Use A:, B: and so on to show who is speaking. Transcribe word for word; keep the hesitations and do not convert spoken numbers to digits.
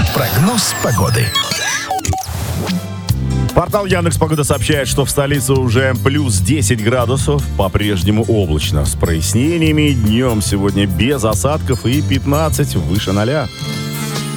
A: Прогноз погоды.
B: Портал Яндекс.Погода сообщает, что в столице уже плюс десять градусов, по-прежнему облачно, с прояснениями, днем сегодня без осадков и пятнадцать выше ноля.